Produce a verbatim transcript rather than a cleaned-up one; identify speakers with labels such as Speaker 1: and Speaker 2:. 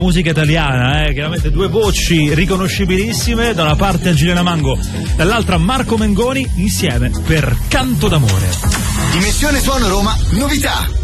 Speaker 1: Musica italiana, eh, chiaramente due voci riconoscibilissime, da una parte Angelina Mango, dall'altra Marco Mengoni, insieme per Canto d'amore.
Speaker 2: Dimensione Suono Roma, novità.